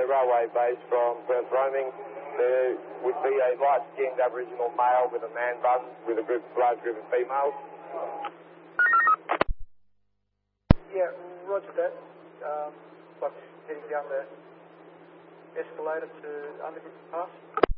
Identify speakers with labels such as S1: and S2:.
S1: railway base from Perth Roaming. There would be a light-skinned Aboriginal male with a man bun with a large group of females.
S2: Yeah, roger that. Like heading down the escalator to Underground Pass.